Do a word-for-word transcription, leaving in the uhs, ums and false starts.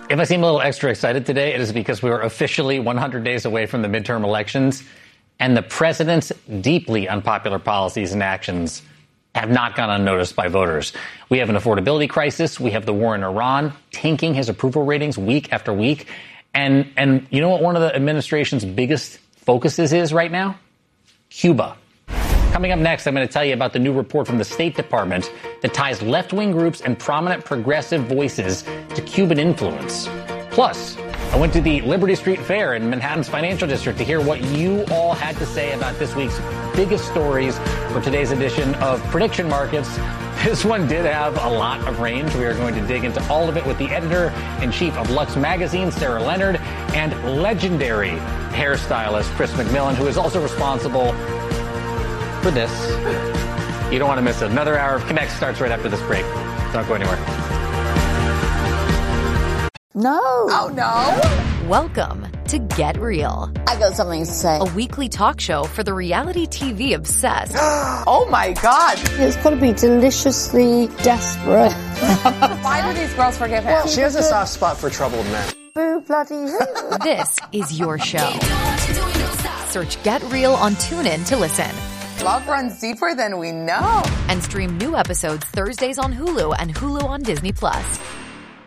If I seem a little extra excited today, it is because we are officially one hundred days away from the midterm elections, and the president's deeply unpopular policies and actions have not gone unnoticed by voters. We have an affordability crisis. We have the war in Iran tanking his approval ratings week after week. And, and you know what one of the administration's biggest focuses is right now? Cuba. Coming up next, I'm going to tell you about the new report from the State Department that ties left-wing groups and prominent progressive voices to Cuban influence. Plus, I went to the Liberty Street Fair in Manhattan's financial district to hear what you all had to say about this week's biggest stories for today's edition of Prediction Markets. This one did have a lot of range. We are going to dig into all of it with the editor-in-chief of Lux Magazine, Sarah Leonard, and legendary hairstylist Chris McMillan, who is also responsible for this. You don't want to miss it. Another hour of Connect starts right after this break. Don't go anywhere. No. Oh, no. Welcome to Get Real. I got something to say. A weekly talk show for the reality T V obsessed. Oh, my God. It's got to be deliciously desperate. Why do these girls forgive him? She has a soft spot for troubled men. Boo bloody who? This is your show. Search Get Real on TuneIn to listen. Love runs deeper than we know. And stream new episodes Thursdays on Hulu and Hulu on Disney Plus.